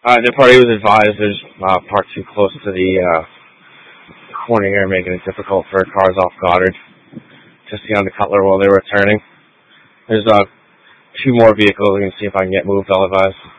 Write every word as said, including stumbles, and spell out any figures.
Uh, the party was advised there's uh, parked too close to the uh, corner here, making it difficult for cars off Goddard to see on the Cutler while they were turning. There's uh, two more vehicles. We can see if I can get moved, I'll advise.